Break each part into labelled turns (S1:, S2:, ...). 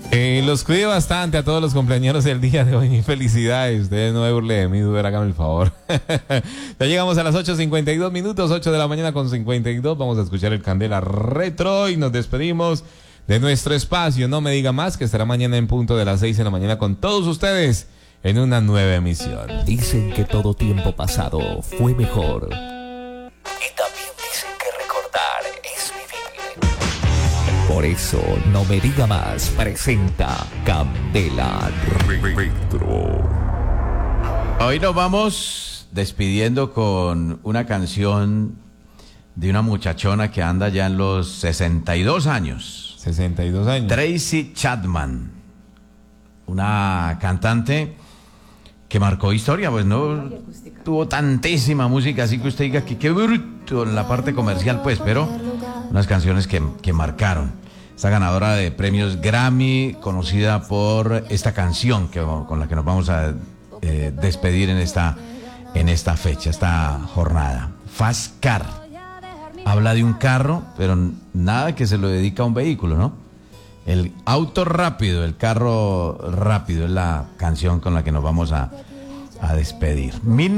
S1: Los cuide bastante a todos los cumpleaños del día de hoy. Felicidades. Ustedes no me burle de mí, Duber, hágame el favor. Ya llegamos a las 8:52 minutos, 8 de la mañana con 52. Vamos a escuchar el Candela Retro y nos despedimos de nuestro espacio. No me diga más, que estará mañana en punto de las 6 de la mañana con todos ustedes en una nueva emisión.
S2: Dicen que todo tiempo pasado fue mejor. Y también dicen que recordar es vivir. Por eso, No me diga más presenta Candela Retro.
S3: Hoy nos vamos despidiendo con una canción de una muchachona que anda ya en los 62 años.
S1: 62 años.
S3: Tracy Chapman, una cantante que marcó historia, pues no tuvo tantísima música, así que usted diga que qué bruto en la parte comercial, pues, pero unas canciones que marcaron. Esta ganadora de premios Grammy, conocida por esta canción con la que nos vamos a despedir en esta fecha, esta jornada. Fast Car. Habla de un carro, pero nada que se lo dedica a un vehículo, ¿no? El auto rápido, el carro rápido es la canción con la que nos vamos a despedir.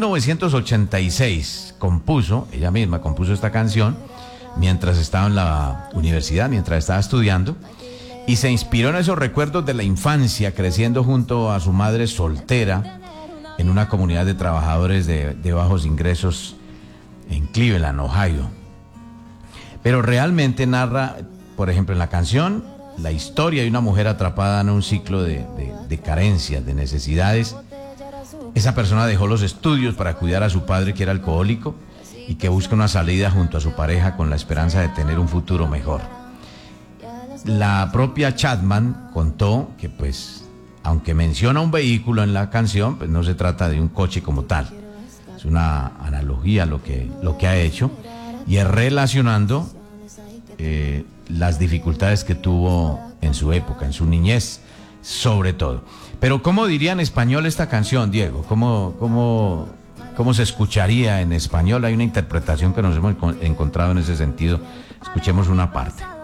S3: 1986 ella misma compuso esta canción mientras estaba en la universidad, mientras estaba estudiando, y se inspiró en esos recuerdos de la infancia, creciendo junto a su madre soltera en una comunidad de trabajadores de bajos ingresos en Cleveland, Ohio. Pero realmente narra, por ejemplo, en la canción, la historia de una mujer atrapada en un ciclo de carencias, de necesidades. Esa persona dejó los estudios para cuidar a su padre, que era alcohólico, y que busca una salida junto a su pareja con la esperanza de tener un futuro mejor. La propia Chapman contó que, pues, aunque menciona un vehículo en la canción, pues no se trata de un coche como tal. Es una analogía lo que ha hecho, y es relacionando las dificultades que tuvo en su época, en su niñez, sobre todo. Pero ¿cómo diría en español esta canción, Diego? ¿Cómo se escucharía en español? Hay una interpretación que nos hemos encontrado en ese sentido. Escuchemos una parte.